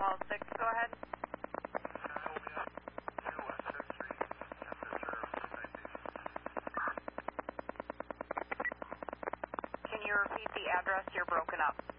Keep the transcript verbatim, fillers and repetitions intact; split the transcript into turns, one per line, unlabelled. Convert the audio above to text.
Wall six, go ahead. Can you repeat the address? You're broken up.